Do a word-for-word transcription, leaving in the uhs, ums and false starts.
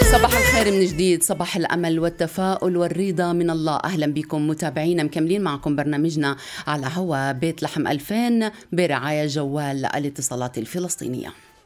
صباح الخير من جديد، صباح الأمل والتفاؤل والرضا من الله. أهلا بكم متابعينا، مكملين معكم برنامجنا على هوا بيت لحم ألفين برعاية جوال الاتصالات الفلسطينية.